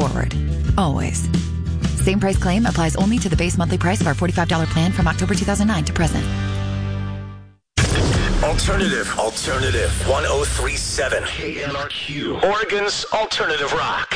forward. Always. Same price claim applies only to the base monthly price of our $45 plan from October 2009 to present. Alternative 1037 KMRQ, Oregon's alternative rock.